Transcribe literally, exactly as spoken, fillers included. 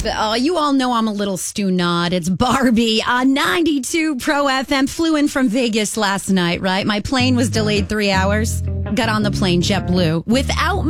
Uh, you all know I'm a little Stu Nod. It's Barbie on ninety-two Pro F M. Flew in from Vegas last night, right? My plane was delayed three hours. Got on the plane, JetBlue, without